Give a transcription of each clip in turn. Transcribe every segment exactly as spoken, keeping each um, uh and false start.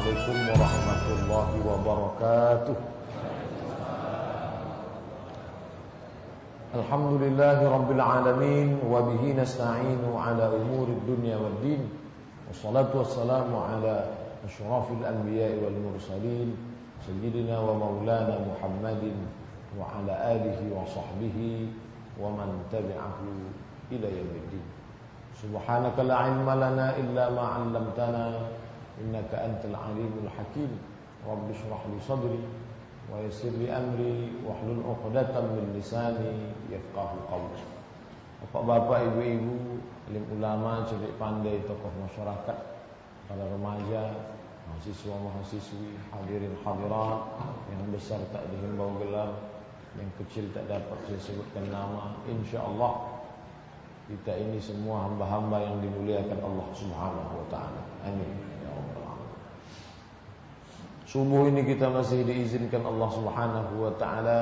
Assalamualaikum warahmatullahi wabarakatuh. Alhamdulillahi rabbil alamin wa bihi nasta'inu ala umurid dunya waddin. Wassalatu wassalamu ala asyrafil anbiya'i wal mursalin sayyidina wa maulana Muhammadin wa ala alihi wa sahbihi wa man tabi'ahu ila yaumiddin. Subhanaka la ilma lana illa ma 'allamtana innaka antal alimul hakim. Rabbi shrah li sadri wa yassir li amri wahlul 'uqdatam min lisani yafqahu qawli. Bapak-bapak, ibu-ibu, alim ulama, cerdik pandai, tokoh masyarakat, para remaja, mahasiswa mahasiswi, hadirin hadirat, yang besar tak dihimbau gelar, yang kecil tak dapat saya sebutkan nama. Insyaallah kita ini semua hamba-hamba yang dimuliakan Allah Subhanahu wa taala. Amin ya rabbal alamin. Subuh ini kita masih diizinkan Allah Subhanahu wa taala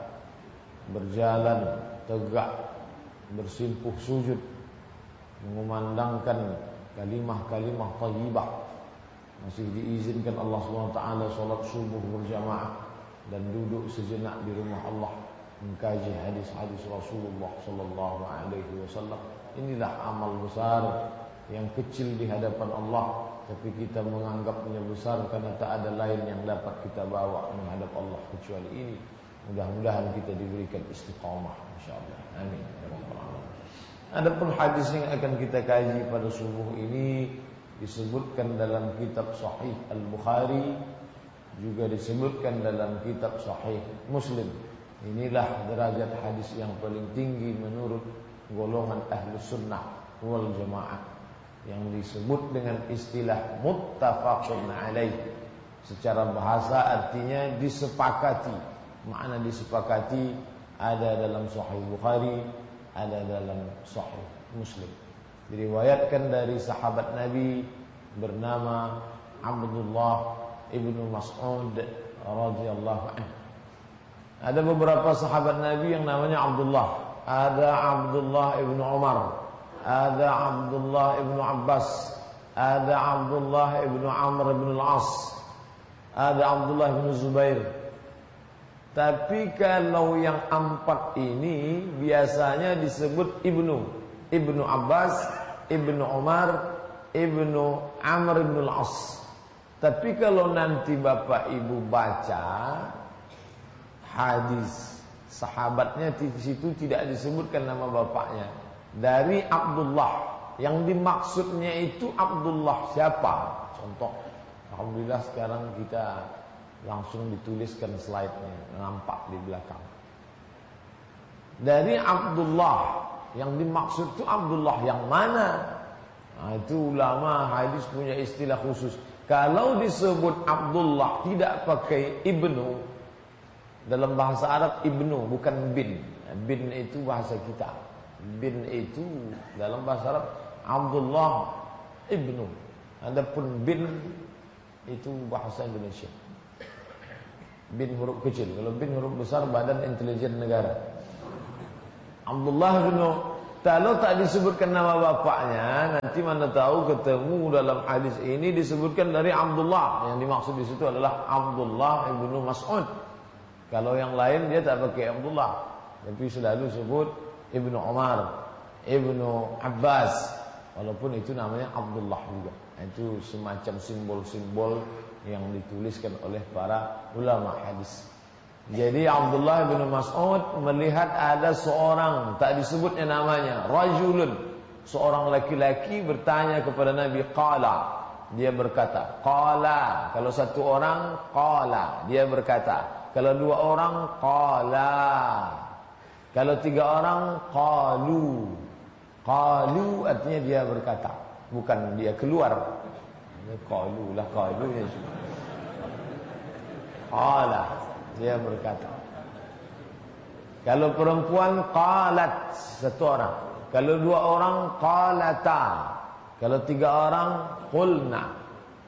berjalan tegak, bersimpuh sujud, mengumandangkan kalimah-kalimah thayyibah. Masih diizinkan Allah Subhanahu wa taala salat subuh berjamaah dan duduk sejenak di rumah Allah mengkaji hadis-hadis Rasulullah sallallahu alaihi wasallam. Inilah amal besar yang kecil di hadapan Allah, tapi kita menganggapnya besar karena tak ada lain yang dapat kita bawa menghadap Allah kecuali ini. Mudah-mudahan kita diberikan istiqamah insyaallah. Amin ya rabbal alamin. Adapun hadis yang akan kita kaji pada subuh ini disebutkan dalam kitab Sahih Al-Bukhari, juga disebutkan dalam kitab Sahih Muslim. Inilah derajat hadis yang paling tinggi menurut golongan Ahlus Sunnah wal Jamaah, yang disebut dengan istilah muttafaqun alaih. Secara bahasa artinya disepakati. Makna disepakati ada dalam Sahih Bukhari, ada dalam Sahih Muslim. Diriwayatkan dari sahabat Nabi bernama Abdullah ibnu Mas'ud radhiyallahu anhu. Ada beberapa sahabat Nabi yang namanya Abdullah. Ada Abdullah ibnu Umar, ada Abdullah ibnu Abbas, ada Abdullah ibnu Amr ibn al-As, ada Abdullah ibnu Zubair. Tapi kalau yang empat ini biasanya disebut ibnu. Ibnu Abbas, ibnu Umar, ibnu Amr ibn al-As. Tapi kalau nanti Bapak Ibu baca hadis sahabatnya, di situ tidak disebutkan nama bapaknya. Dari Abdullah, yang dimaksudnya itu Abdullah siapa? Contoh, alhamdulillah sekarang kita langsung dituliskan slide-nya, nampak di belakang. Dari Abdullah, yang dimaksud itu Abdullah yang mana? Nah, itu ulama hadis punya istilah khusus. Kalau disebut Abdullah tidak pakai ibnu. Dalam bahasa Arab ibnu bukan bin. Bin itu bahasa kita. Bin itu dalam bahasa Arab Abdullah ibnu. Adapun bin itu bahasa Indonesia. Bin huruf kecil. Kalau bin huruf besar Badan Intelijen Negara. Abdullah ibnu, kalau tak disebutkan nama bapaknya, nanti mana tahu ketemu dalam hadis ini disebutkan dari Abdullah. Yang dimaksud di situ adalah Abdullah ibnu Mas'ud. Kalau yang lain dia tak pakai Abdullah, tapi selalu sebut Ibnu Umar, Ibnu Abbas, walaupun itu namanya Abdullah juga. Itu semacam simbol-simbol yang dituliskan oleh para ulama hadis. Jadi Abdullah bin Mas'ud melihat ada seorang, tak disebutnya namanya, rajulun, seorang laki-laki bertanya kepada Nabi, qala, dia berkata, qala. Kalau satu orang, qala, dia berkata. Kalau dua orang, qala. Kalau tiga orang, qalu. Qalu artinya dia berkata, bukan dia keluar. Qalu lah, qalu ya. Qala, dia berkata. Kalau perempuan, qalat, satu orang. Kalau dua orang, qalata. Kalau tiga orang, qulna.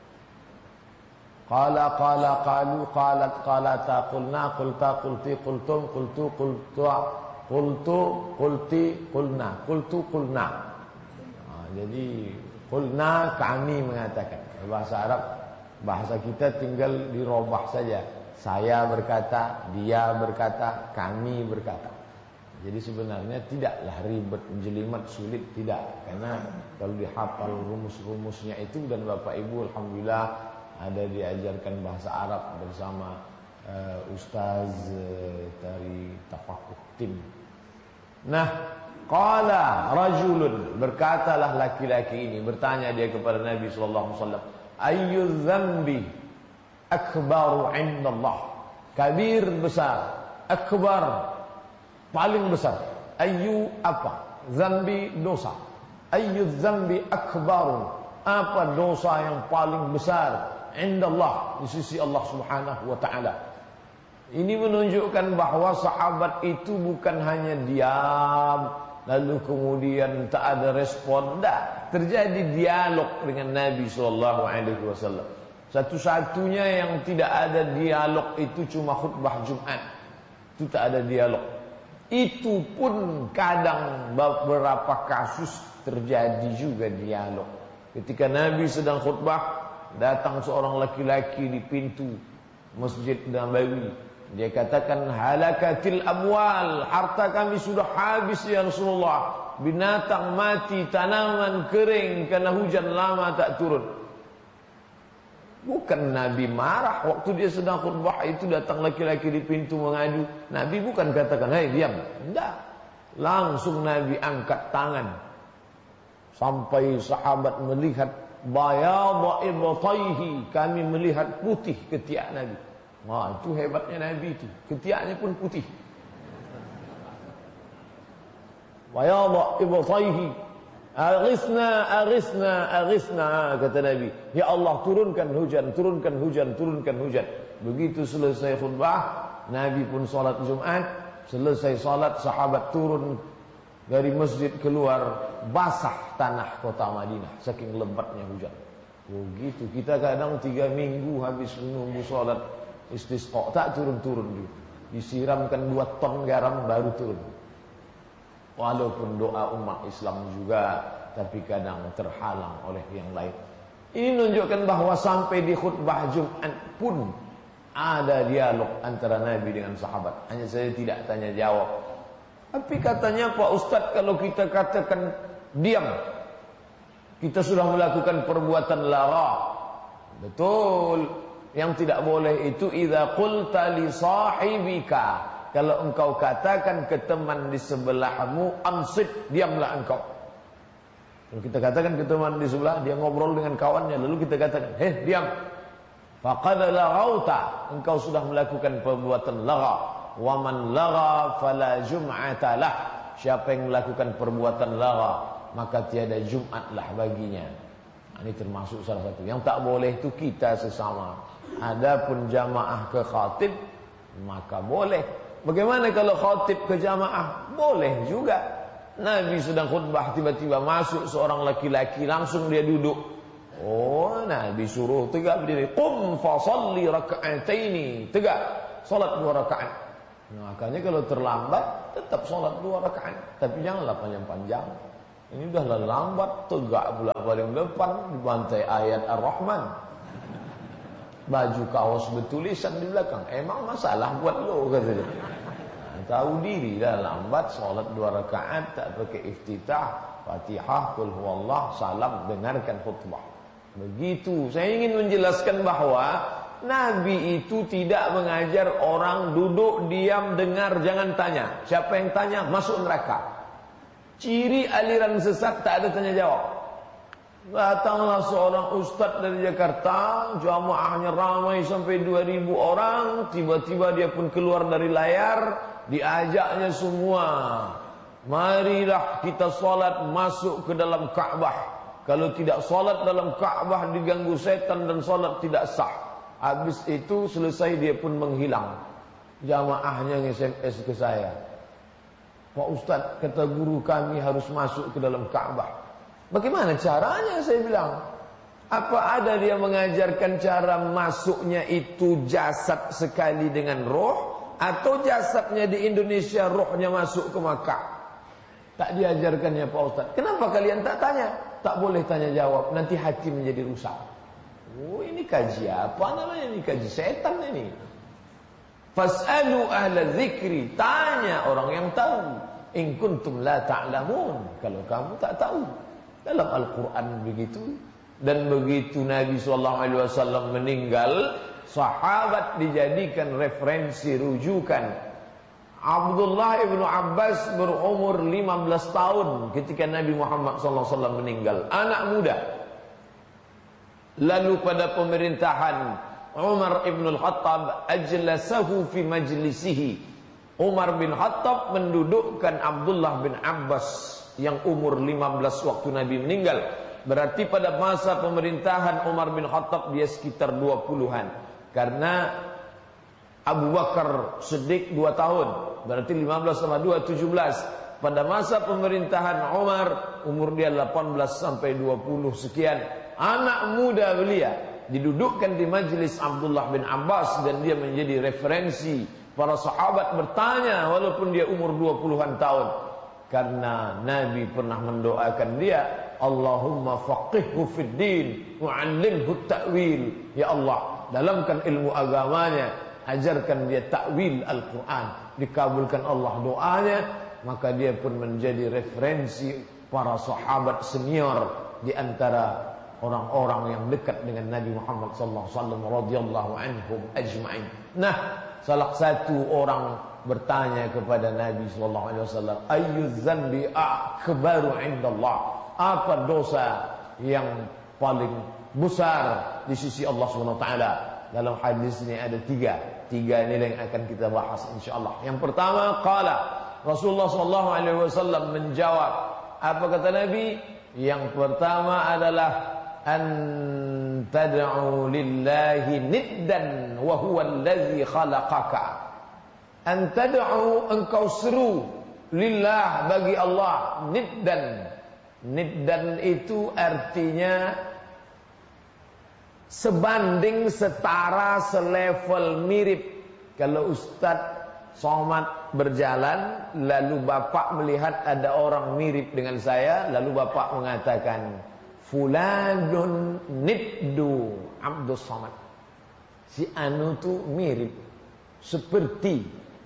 Qala qala qalu qalat qalata qulna qulta qulti qultum qultu qultu qultu qulti qulna qultu qulna. Jadi qulna kami mengatakan. Bahasa Arab Bahasa kita tinggal dirobah saja. Saya berkata, dia berkata, kami berkata. Jadi sebenarnya tidaklah ribet, jelimet, sulit, tidak. Karena kalau dihafal rumus-rumusnya itu, dan Bapak Ibu alhamdulillah ada diajarkan bahasa Arab bersama uh, Ustaz uh, dari Tafakuh Tim. Nah, qala rajulun, berkatalah laki-laki ini, bertanya dia kepada Nabi sallallahu alaihi wasallam, ayyu dzambi akbaru 'indallah? Kabir, besar, akbar paling besar. Ayyu apa? Zambi, dosa. Ayyu zambi akbaru, apa dosa yang paling besar? Indallah, di sisi Allah Subhanahu wa taala. Ini menunjukkan bahwa sahabat itu bukan hanya diam lalu kemudian tak ada respon. Tidak, terjadi dialog dengan Nabi sallallahu alaihi wasallam. Satu-satunya yang tidak ada dialog itu cuma khutbah Jumat. Itu tak ada dialog. Itu pun kadang beberapa kasus terjadi juga dialog. Ketika Nabi sedang khutbah, datang seorang laki-laki di pintu Masjid Nabawi. Dia katakan, halakatil amwal, harta kami sudah habis ya Rasulullah. Binatang mati, tanaman kering karena hujan lama tak turun. Bukan Nabi marah waktu dia sedang khutbah itu, datang laki-laki di pintu mengadu. Nabi bukan katakan, hei diam. Tidak. Langsung Nabi angkat tangan. Sampai sahabat melihat bayadha ibtayhi, kami melihat putih ketiak Nabi. Wah, itu hebatnya Nabi itu. Ketiaknya pun putih. Bayadha ibtayhi, aghithna, aghithna, aghithna, kata Nabi. Ya Allah, turunkan hujan, turunkan hujan, turunkan hujan. Begitu selesai khutbah, Nabi pun salat Jumat. Selesai salat, sahabat turun dari masjid keluar, basah tanah kota Madinah, saking lebatnya hujan. Begitu, kita kadang tiga minggu habis menunggu salat istisqa, tak turun-turun juga. Disiramkan dua ton garam baru turun. Walaupun doa umat Islam juga, tapi kadang terhalang oleh yang lain. Ini menunjukkan bahwa sampai di khutbah Jumat pun ada dialog antara Nabi dengan sahabat. Hanya saya tidak tanya jawab. Tapi katanya Pak Ustadz, kalau kita katakan diam, kita sudah melakukan perbuatan lara. Betul. Yang tidak boleh itu idza qulta li sahibika, kalau engkau katakan ke teman di sebelahmu, ansit, diamlah engkau. Kalau kita katakan ke teman di sebelah, dia ngobrol dengan kawannya, lalu kita katakan, heh diam, faqad laghauta, engkau sudah melakukan perbuatan lagha. Wa man lagha fala jum'ata lah, siapa yang melakukan perbuatan lagha, maka tiada Jumatlah baginya. Ini termasuk salah satu. Yang tak boleh itu kita sesama. Adapun jamaah ke khatib, maka boleh. Bagaimana kalau khatib ke jamaah? Boleh juga. Nabi sedang khutbah, tiba-tiba masuk seorang laki-laki, langsung dia duduk. Oh, Nabi suruh tegak berdiri. Qum fa shalli raka'ataini, tegak salat dua rakaat. Nah, makanya kalau terlambat tetap salat dua rakaat, tapi janganlah panjang-panjang. Ini udah lambat, tegak pula paling depan, dibantai ayat Ar-Rahman. Baju kaos bertulisan di belakang. Emang masalah buat lo, katanya. Nah, tahu diri dah, lambat salat dua rakaat, tak pakai iftitah, Fatihah, qul huwallah, salam, dengarkan khutbah. Begitu. Saya ingin menjelaskan bahwa Nabi itu tidak mengajar orang duduk, diam, dengar, jangan tanya. Siapa yang tanya, masuk neraka. Ciri aliran sesat, tak ada tanya jawab. Datanglah seorang ustaz dari Jakarta, jamaahnya ramai sampai dua ribu orang, tiba-tiba dia pun keluar dari layar, diajaknya semua, marilah kita salat masuk ke dalam Ka'bah. Kalau tidak salat dalam Ka'bah diganggu setan dan salat tidak sah. Habis itu selesai dia pun menghilang. Jamaahnya nge-S M S ke saya, Pak Ustaz, kata guru kami harus masuk ke dalam Ka'bah. Bagaimana caranya? Saya bilang, apa ada dia mengajarkan cara masuknya itu jasad sekali dengan roh, atau jasadnya di Indonesia, rohnya masuk ke Makkah? Tak diajarkannya Pak Ustaz. Kenapa kalian tak tanya? Tak boleh tanya jawab, nanti hati menjadi rusak. Oh, ini kaji apa namanya? Ini kaji setan ini. Fas'alu ahla dzikri, tanya orang yang tahu. In kuntum la ta'lamun, kalau kamu tak tahu. Dalam Al-Qur'an begitu. Dan begitu Nabi sallallahu alaihi wasallam meninggal, sahabat dijadikan referensi rujukan. Abdullah ibnu Abbas berumur lima belas tahun ketika Nabi Muhammad sallallahu alaihi wasallam meninggal, anak muda. Lalu pada pemerintahan Umar ibn al-Khattab, ajlasahu fi majlisihi. Umar bin Khattab mendudukkan Abdullah bin Abbas yang umur lima belas waktu Nabi meninggal. Berarti pada masa pemerintahan Umar bin Khattab dia sekitar dua puluhan. Karena Abu Bakar Siddiq dua tahun, berarti lima belas sama dua, tujuh belas. Pada masa pemerintahan Umar, umur dia delapan belas sampai dua puluh sekian. Anak muda belia didudukkan di majelis Abdullah bin Abbas dan dia menjadi referensi. Para sahabat bertanya walaupun dia umur dua puluhan tahun. Karena Nabi pernah mendoakan dia, Allahumma faqihhu fid din wa'allimhu ta'wil. Ya Allah, dalamkan ilmu agamanya, ajarkan dia ta'wil Al-Quran. Dikabulkan Allah doanya, maka dia pun menjadi referensi para sahabat senior di antara orang-orang yang dekat dengan Nabi Muhammad sallallahu alaihi wasallam radhiyallahu anhum ajma'in. Nah, salah satu orang bertanya kepada Nabi sallallahu alaihi wasallam, ayyu dzambi akbaru indallah? Apa dosa yang paling besar di sisi Allah Subhanahu wa taala? Dalam hadis ini ada tiga. Tiga ini yang akan kita bahas insyaallah. Yang pertama, qala Rasulullah sallallahu alaihi wasallam menjawab. Apa kata Nabi? Yang pertama adalah an tad'u lillahi niddan wa huwa allazi khalaqaka. An tad'u, engkau seru, lillah, bagi Allah, niddan. Niddan itu artinya sebanding, setara, selevel, mirip. Kalau Ustadz Somad berjalan, lalu Bapak melihat ada orang mirip dengan saya, lalu Bapak mengatakan, fulanun niddu Abdus Somad. Si anu tu mirip, seperti.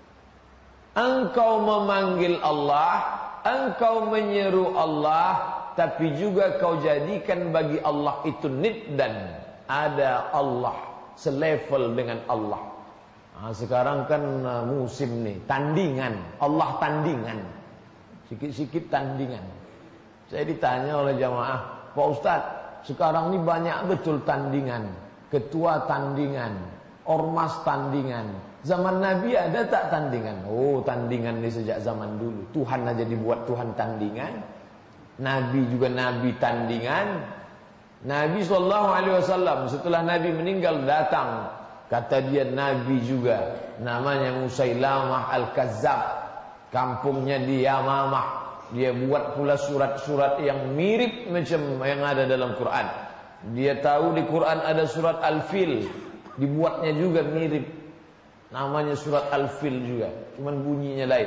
Engkau memanggil Allah, engkau menyeru Allah, tapi juga kau jadikan bagi Allah itu niddan. Ada Allah selevel dengan Allah. Nah, sekarang kan uh, musim nih, tandingan. Allah tandingan. Sikit-sikit tandingan. Saya ditanya oleh jamaah, Pak Ustadz, sekarang ini banyak betul tandingan. Ketua tandingan, ormas tandingan. Zaman Nabi ada tak tandingan? Oh, tandingan ini sejak zaman dulu. Tuhan aja dibuat Tuhan tandingan. Nabi juga Nabi tandingan. Nabi sallallahu alaihi wasallam setelah Nabi meninggal datang, kata dia Nabi juga, namanya Musailamah Al-Kazzab, kampungnya di Yamamah. Dia buat pula surat-surat yang mirip macam yang ada dalam Quran. Dia tahu di Quran ada surat Al-Fil, dibuatnya juga mirip, namanya surat Al-Fil juga, cuman bunyinya lain.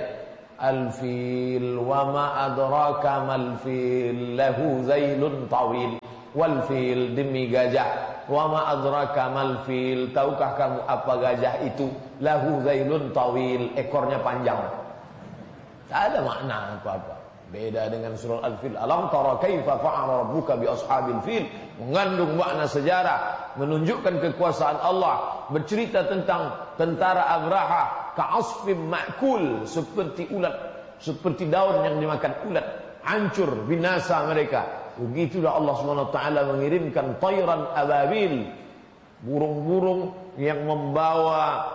Al-Fil wa ma adraka mal fil lahu zailun tawil. Wal fil, demi gajah. Wa ma adraka mal fil, tahukah kamu apa gajah itu? Lahu zailun tawil, ekornya panjang. Tak ada makna apa-apa. Beda dengan surah Al-Fil. Alam tara kaifa fa'ala rabbuka bi ashabil fil, mengandung makna sejarah, menunjukkan kekuasaan Allah, bercerita tentang tentara Abraha, ka'asfim ma'kul, seperti ulat, seperti daun yang dimakan ulat, hancur binasa mereka. Begitulah Allah subhanahu wa taala mengirimkan tayran ababil, burung-burung yang membawa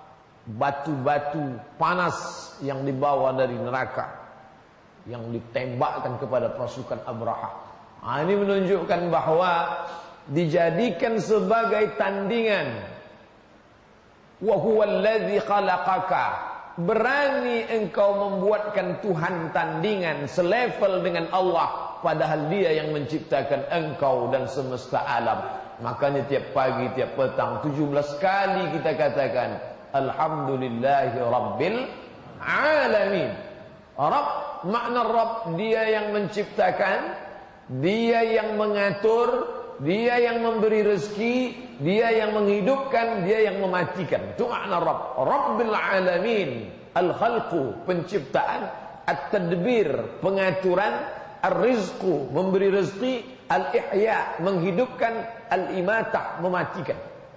batu-batu panas yang dibawa dari neraka, yang ditembakkan kepada pasukan Abraha. Nah, ini menunjukkan bahwa dijadikan sebagai tandingan. Wa huwal ladzi khalaqaka. Berani engkau membuatkan Tuhan tandingan selevel dengan Allah, padahal dia yang menciptakan engkau dan semesta alam. Makanya tiap pagi, tiap petang, tujuh belas kali kita katakan Alhamdulillahi Rabbil Alamin. Rabb, makna Rabb, dia yang menciptakan, dia yang mengatur, Dia yang memberi rezeki, Dia yang menghidupkan, Dia yang mematikan. Itu makna Rabb. Rabbil alamin. Al-khalqu, penciptaan. At-tadbir, pengaturan. Ar-rizqu, memberi rezeki. Al-ihya, menghidupkan. Al-imatah, mematikan.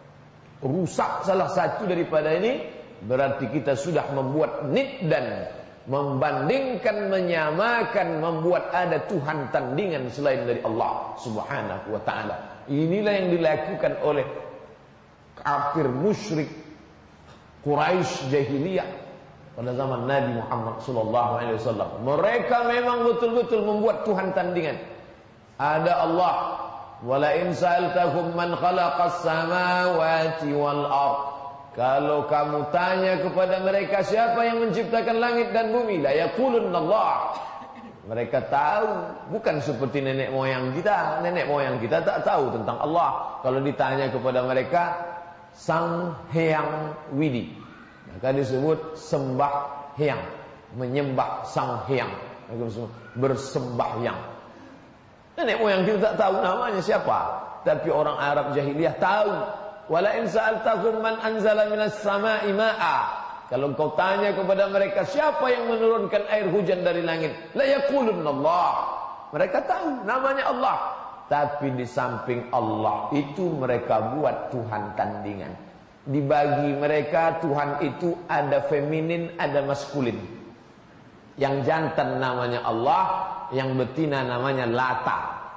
Rusak salah satu daripada ini, berarti kita sudah membuat niddan, membandingkan, menyamakan, membuat ada Tuhan tandingan selain dari Allah Subhanahu wa ta'ala. Inilah yang dilakukan oleh kafir musyrik Quraisy jahiliyah pada zaman Nabi Muhammad sallallahu alaihi wasallam. Mereka memang betul-betul membuat Tuhan tandingan. Ada Allah, wala in sa'altahum man khalaqas samawati wal ardh. Kalau kamu tanya kepada mereka siapa yang menciptakan langit dan bumi, la yaqulunna Allah. Mereka tahu, bukan seperti nenek moyang kita. Nenek moyang kita tak tahu tentang Allah. Kalau ditanya kepada mereka, Sang Hyang Widi, maka disebut sembah hyang, menyembah Sang Hyang, bersembahyang. Nenek moyang kita tak tahu namanya siapa, tapi orang Arab jahiliyah tahu. Wala in sa'altahum man anzala minas sama'i ma'a. Kalau kau tanya kepada mereka siapa yang menurunkan air hujan dari langit, la yaqulunna Allah. Mereka tahu namanya Allah, tapi di samping Allah itu mereka buat Tuhan tandingan. Dibagi mereka Tuhan itu ada feminin, ada maskulin. Yang jantan namanya Allah, yang betina namanya Lata.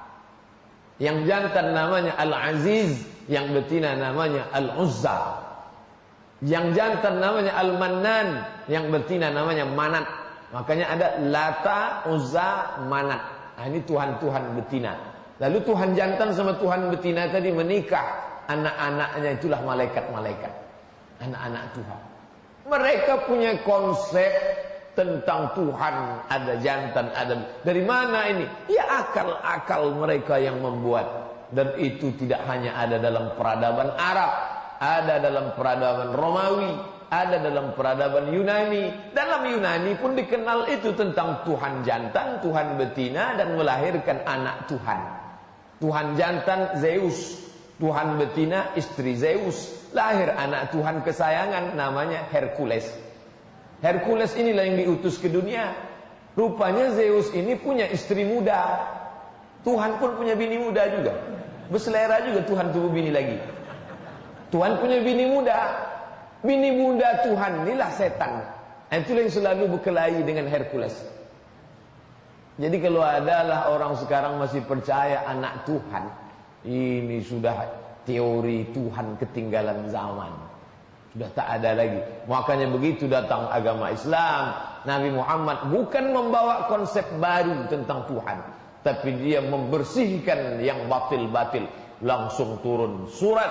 Yang jantan namanya Al-Aziz, yang betina namanya Al-Uzza. Yang jantan namanya Al-Mannan, yang betina namanya Manat. Makanya ada Lata, Uzza, Manat. Nah, ini Tuhan-Tuhan betina. Lalu Tuhan jantan sama Tuhan betina tadi menikah. Anak-anaknya itulah malaikat-malaikat, anak-anak Tuhan. Mereka punya konsep tentang Tuhan, ada jantan, ada. Dari mana ini? Ya akal-akal mereka yang membuat. Dan itu tidak hanya ada dalam peradaban Arab, ada dalam peradaban Romawi, ada dalam peradaban Yunani. Dalam Yunani pun dikenal itu tentang Tuhan jantan, Tuhan betina, dan melahirkan anak Tuhan. Tuhan jantan Zeus, Tuhan betina istri Zeus. Lahir anak Tuhan kesayangan namanya Hercules. Hercules inilah yang diutus ke dunia. Rupanya Zeus ini punya istri muda. Tuhan pun punya bini muda juga. Berselera juga Tuhan tubuh bini lagi. Tuhan punya bini muda. Bini muda Tuhan inilah setan. Itulah yang selalu berkelahi dengan Hercules. Jadi kalau adalah orang sekarang masih percaya anak Tuhan, ini sudah teori Tuhan ketinggalan zaman. Sudah tak ada lagi. Makanya begitu datang agama Islam, Nabi Muhammad bukan membawa konsep baru tentang Tuhan, tapi dia membersihkan yang batil-batil. Langsung turun surat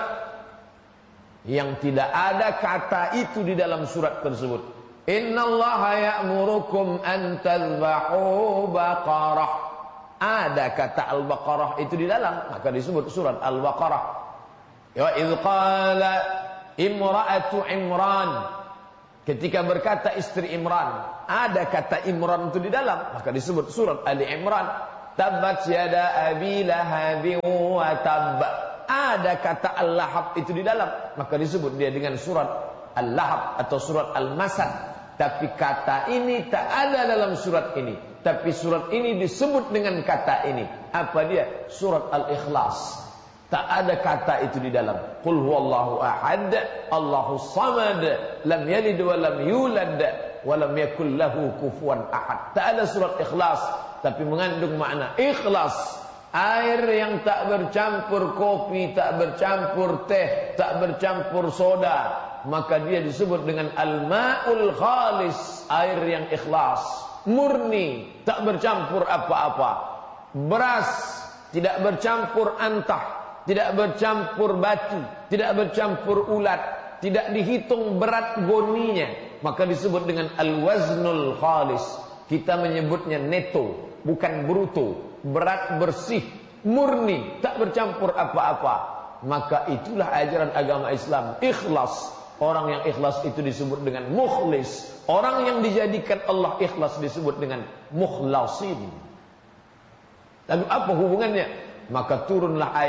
yang tidak ada kata itu di dalam surat tersebut. Innallaha ya'murukum an tadhbahu baqarah. Ada kata Al-Baqarah itu di dalam, maka disebut surat Al-Baqarah. Ya idz qala imra'atu Imran, ketika berkata istri Imran, ada kata Imran itu di dalam, maka disebut surat Ali Imran. Tabbat yada abi lahabin wa tab. Ada kata Al-Lahab itu di dalam, maka disebut dia dengan surat Al-Lahab atau surat Al-Masad. Tapi kata ini tak ada dalam surat ini, tapi surat ini disebut dengan kata ini. Apa dia? Surat Al-Ikhlas. Tak ada kata itu di dalam. Qul huwallahu ahad, Allahus samad, lam yalid wa lam yulad wa lam yakul lahu kufuwan ahad. Tak ada surat Ikhlas, tapi mengandung makna ikhlas. Air yang tak bercampur kopi, tak bercampur teh, tak bercampur soda, maka dia disebut dengan al-ma'ul khalis, air yang ikhlas, murni, tak bercampur apa-apa. Beras tidak bercampur antah, tidak bercampur batu, tidak bercampur ulat, tidak dihitung berat goninya, maka disebut dengan al-waznul khalis. Kita menyebutnya neto, bukan bruto. Berat, bersih, murni, tak bercampur apa-apa. Maka itulah ajaran agama Islam, ikhlas. Orang yang ikhlas itu disebut dengan mukhlis. Orang yang dijadikan Allah ikhlas disebut dengan mukhlasin. Lalu apa hubungannya? Maka turunlah ayat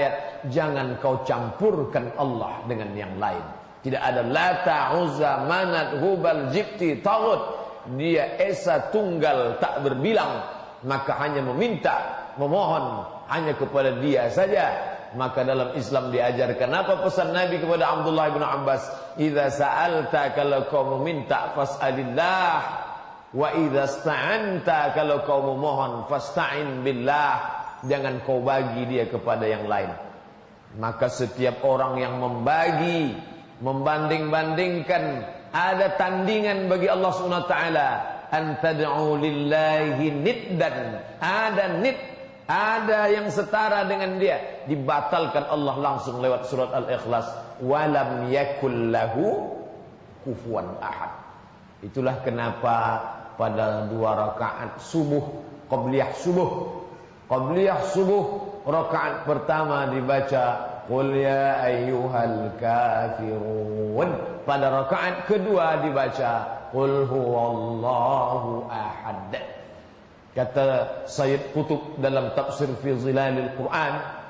jangan kau campurkan Allah dengan yang lain. Tidak ada Lata, Uzza, Manat, Hubal, Jibti, Taghut. Dia esa tunggal tak berbilang, maka hanya meminta, memohon hanya kepada dia saja. Maka dalam Islam diajarkan apa pesan Nabi kepada Abdullah bin Abbas? Idza sa'alta, kalau kau meminta, fas'alillah. Wa idza sta'anta, kalau kau memohon, fasta'in billah. Jangan kau bagi dia kepada yang lain. Maka setiap orang yang membagi, membanding-bandingkan, ada tandingan bagi Allah Subhanahu wa taala. An tad'u lillahi niddan. Ada nid, ada yang setara dengan dia, dibatalkan Allah langsung lewat surat Al-Ikhlas. Walam yakul lahu kufuwan ahad. Itulah kenapa pada dua rakaat subuh, qabliyah subuh, qabliyah subuh rakaat pertama dibaca Qul ya ayyuhal kafirun. Pada rakaat kedua dibaca Qul huwallahu ahad. Kata Sayyid Qutb dalam tafsir fi Zilalil Quran,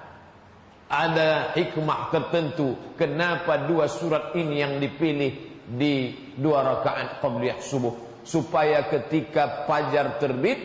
ada hikmah tertentu kenapa dua surat ini yang dipilih di dua rakaat qabliyah subuh, supaya ketika fajar terbit,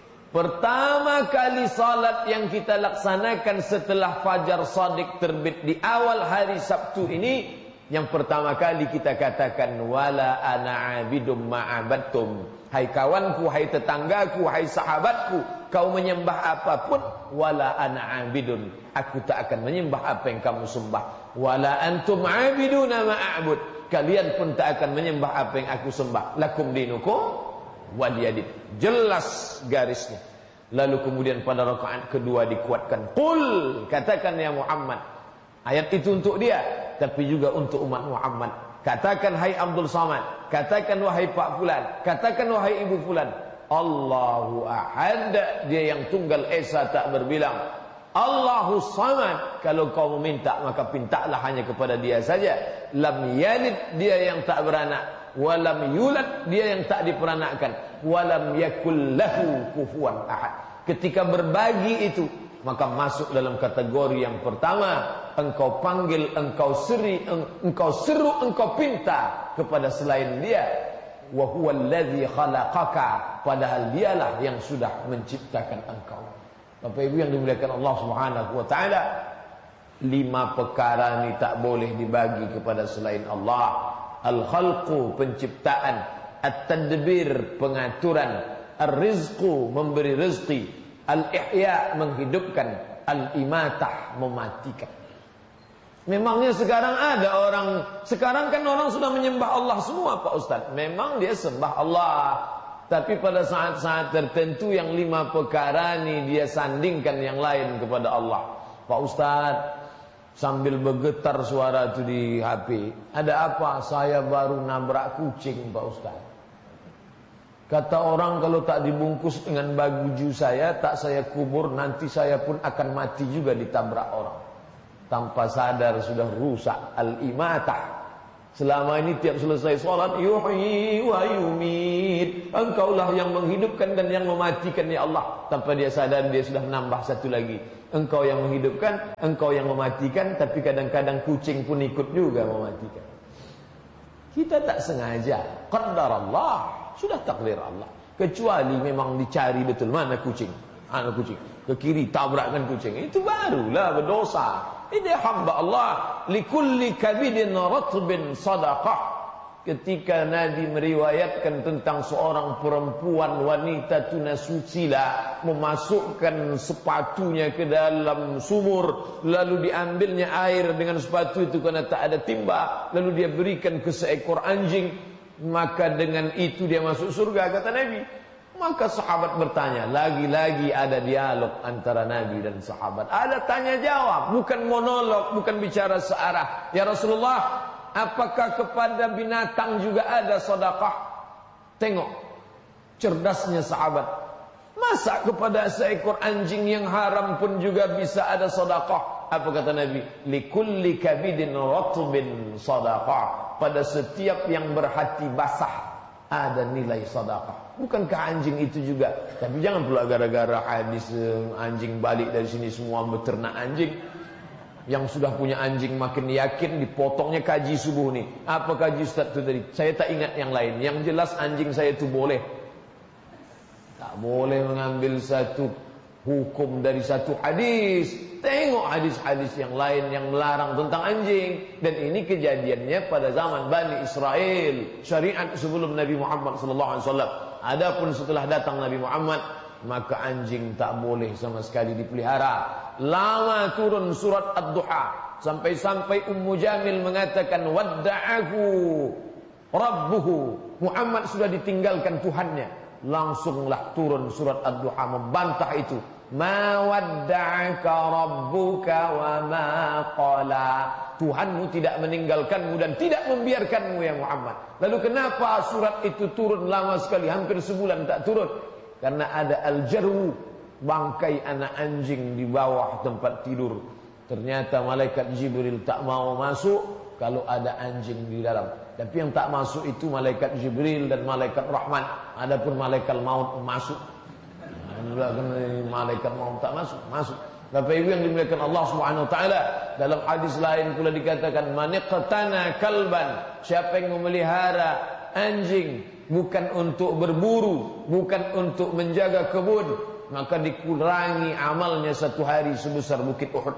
pertama kali salat yang kita laksanakan setelah fajar shadiq terbit di awal hari Sabtu ini, yang pertama kali kita katakan wala ana abidum ma'abadtum. Hai kawanku, hai tetanggaku, hai sahabatku, kau menyembah apapun, wala ana abidun, aku tak akan menyembah apa yang kamu sembah. Wala antum abiduna ma'abud, kalian pun tak akan menyembah apa yang aku sembah. Lakum dinukum waliyadin. Jelas garisnya. Lalu kemudian pada rakaat kedua dikuatkan, Qul, katakan ya Muhammad. Ayat itu untuk dia, tapi juga untuk umat Muhammad. Katakan hai Abdul Samad, katakan wahai Pak Fulan, katakan wahai Ibu Fulan, Allahu Ahad, dia yang tunggal esa tak berbilang. Allahu Samad, kalau kau meminta maka pintalah hanya kepada dia saja. Lam yalid, dia yang tak beranak. Walam yulad, dia yang tak diperanakkan. Walam yakul lahu kufuwan ahad. Ketika berbagi itu, maka masuk dalam kategori yang pertama. Engkau panggil, engkau seri, engkau seru, engkau pinta kepada selain dia. Wa huwal ladzi khalaqaka, padahal dialah yang sudah menciptakan engkau. Bapak Ibu yang dimuliakan Allah Subhanahu wa taala, lima perkara ini tak boleh dibagi kepada selain Allah. Al-khalqu, penciptaan, at-tadbir, pengaturan, ar-rizqu, memberi rezeki, al-ihya, menghidupkan, al-imatah, mematikan. Memangnya sekarang ada orang, sekarang kan orang sudah menyembah Allah semua Pak Ustaz. Memang dia sembah Allah, tapi pada saat-saat tertentu yang lima perkara ini dia sandingkan yang lain kepada Allah. Pak Ustaz, sambil bergetar suara itu di H P, ada apa? Saya baru nabrak kucing Pak Ustaz. Kata orang kalau tak dibungkus dengan baju saya, tak saya kubur, nanti saya pun akan mati juga ditabrak orang. Tanpa sadar sudah rusak al-imatah. Selama ini tiap selesai sholat, yuhyi wa yumit, engkaulah yang menghidupkan dan yang mematikan ya Allah. Tanpa dia sadar dia sudah nambah satu lagi, engkau yang menghidupkan, engkau yang mematikan. Tapi kadang-kadang kucing pun ikut juga mematikan. Kita tak sengaja, qadar Allah, sudah takdir Allah. Kecuali memang dicari betul mana kucing, anak kucing, ke kiri tabrakkan kucing, itu barulah berdosa. Ini hamba Allah. Likulli kabidin ratbin sadaqah. Ketika Nabi meriwayatkan tentang seorang perempuan wanita tunasusila memasukkan sepatunya ke dalam sumur, lalu diambilnya air dengan sepatu itu karena tak ada timba, lalu dia berikan ke seekor anjing, maka dengan itu dia masuk surga, kata Nabi. Maka sahabat bertanya, lagi-lagi ada dialog antara Nabi dan sahabat. Ada tanya jawab, bukan monolog, bukan bicara searah. Ya Rasulullah, apakah kepada binatang juga ada sedekah? Tengok cerdasnya sahabat. Masa kepada seekor anjing yang haram pun juga bisa ada sedekah? Apa kata Nabi? Likulli kabidin ratbin sedekah. Pada setiap yang berhati basah ada nilai sedekah. Bukankah anjing itu juga? Tapi jangan pula gara-gara hadis anjing balik dari sini semua beternak anjing. Yang sudah punya anjing makin yakin, dipotongnya kaji subuh nih. Apa kaji Ustaz itu tadi? Saya tak ingat yang lain. Yang jelas anjing saya itu boleh. Tak boleh mengambil satu hukum dari satu hadis. Tengok hadis-hadis yang lain yang melarang tentang anjing. Dan ini kejadiannya pada zaman Bani Israel. Syariat sebelum Nabi Muhammad sallallahu alaihi wasallam. Adapun setelah datang Nabi Muhammad, maka anjing tak boleh sama sekali dipelihara. Lama turun surat Ad-Duha, sampai-sampai Ummu Jamil mengatakan wadda'ahu rabbuhu. Muhammad sudah ditinggalkan Tuhannya. Langsunglah turun surat Ad-Duha membantah itu. Ma wadda'aka rabbuka wa ma qala. Tuhanmu tidak meninggalkanmu dan tidak membiarkanmu ya Muhammad. Lalu kenapa surat itu turun lama sekali, hampir sebulan tak turun? Karena ada al-jarwu, bangkai anak anjing di bawah tempat tidur. Ternyata malaikat Jibril tak mau masuk kalau ada anjing di dalam. Tapi yang tak masuk itu malaikat Jibril dan malaikat Rahman. Adapun malaikat maut masuk. Malaikat maut tak masuk, masuk. Bapak Ibu yang dimuliakan Allah Subhanahu wa taala, dalam hadis lain pula dikatakan maniqtana kalban, siapa yang memelihara anjing bukan untuk berburu, bukan untuk menjaga kebun, maka dikurangi amalnya satu hari sebesar bukit Uhud.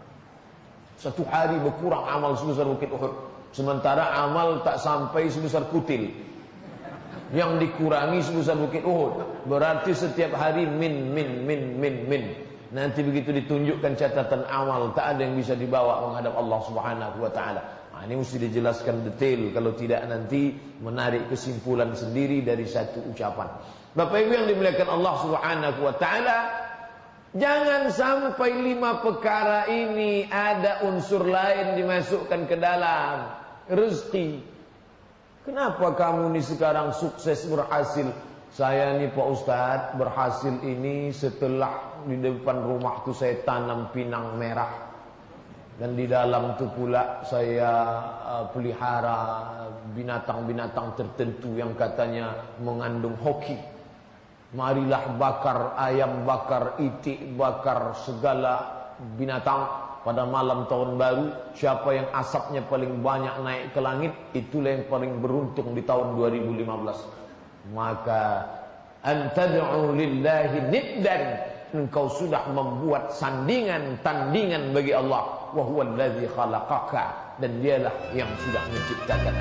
Satu hari berkurang amal sebesar bukit Uhud. Sementara amal tak sampai sebesar kutil, yang dikurangi sebesar bukit Uhud. Berarti setiap hari min min min min min. Nanti begitu ditunjukkan catatan amal, tak ada yang bisa dibawa menghadap Allah Subhanahu wa taala. Nah, ini mesti dijelaskan detail, kalau tidak nanti menarik kesimpulan sendiri dari satu ucapan. Bapak Ibu yang dimuliakan Allah Subhanahu wa taala, jangan sampai lima perkara ini ada unsur lain dimasukkan ke dalam. Rezeki. Kenapa kamu ni sekarang sukses berhasil? Saya ni Pak Ustadz berhasil ini setelah di depan rumah tu saya tanam pinang merah. Dan di dalam tu pula saya uh, pelihara binatang-binatang tertentu yang katanya mengandung hoki. Marilah bakar ayam, bakar itik, bakar segala binatang pada malam tahun baru. Siapa yang asapnya paling banyak naik ke langit, itulah yang paling beruntung di tahun dua ribu lima belas. Maka antad'u lillahi niddan, engkau sudah membuat sandingan, tandingan bagi Allah. Wa huwa alladzi khalaqaka, dan dialah yang sudah menciptakan